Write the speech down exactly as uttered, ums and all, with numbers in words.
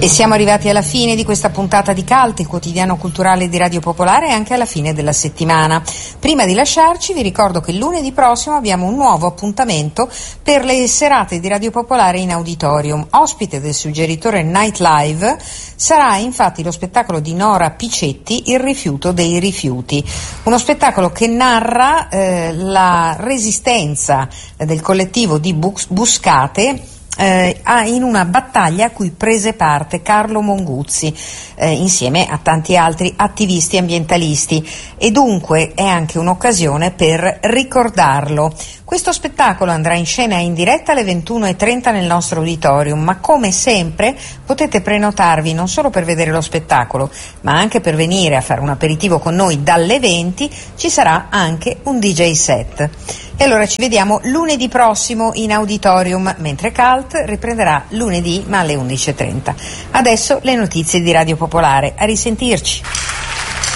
E siamo arrivati alla fine di questa puntata di Cult, il quotidiano culturale di Radio Popolare, e anche alla fine della settimana. Prima di lasciarci vi ricordo che lunedì prossimo abbiamo un nuovo appuntamento per le serate di Radio Popolare in auditorium. Ospite del suggeritore Night Live sarà infatti lo spettacolo di Nora Picetti, Il rifiuto dei rifiuti, uno spettacolo che narra eh, la resistenza del collettivo di Bus- Buscate Eh, in una battaglia a cui prese parte Carlo Monguzzi eh, insieme a tanti altri attivisti ambientalisti, e dunque è anche un'occasione per ricordarlo. Questo spettacolo andrà in scena in diretta alle ventuno e trenta nel nostro auditorium, ma come sempre potete prenotarvi non solo per vedere lo spettacolo, ma anche per venire a fare un aperitivo con noi dalle venti. Ci sarà anche un D J set. E allora ci vediamo lunedì prossimo in auditorium, mentre Cult riprenderà lunedì ma alle undici e trenta. Adesso le notizie di Radio Popolare. A risentirci.